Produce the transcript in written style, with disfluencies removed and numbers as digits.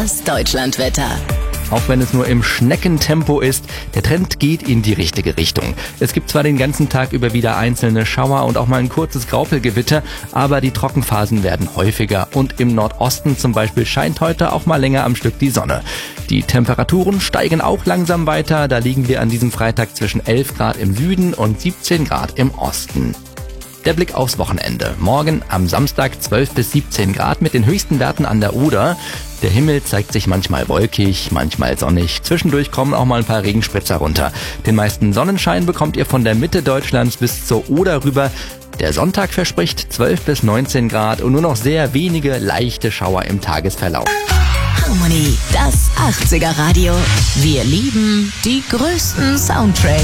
Das Deutschlandwetter. Auch wenn es nur im Schneckentempo ist, der Trend geht in die richtige Richtung. Es gibt zwar den ganzen Tag über wieder einzelne Schauer und auch mal ein kurzes Graupelgewitter, aber die Trockenphasen werden häufiger und im Nordosten zum Beispiel scheint heute auch mal länger am Stück die Sonne. Die Temperaturen steigen auch langsam weiter, da liegen wir an diesem Freitag zwischen 11 Grad im Süden und 17 Grad im Osten. Der Blick aufs Wochenende. Morgen am Samstag 12 bis 17 Grad mit den höchsten Werten an der Oder. Der Himmel zeigt sich manchmal wolkig, manchmal sonnig. Zwischendurch kommen auch mal ein paar Regenspritzer runter. Den meisten Sonnenschein bekommt ihr von der Mitte Deutschlands bis zur Oder rüber. Der Sonntag verspricht 12 bis 19 Grad und nur noch sehr wenige leichte Schauer im Tagesverlauf. Harmony, das 80er Radio. Wir lieben die größten Soundtracks.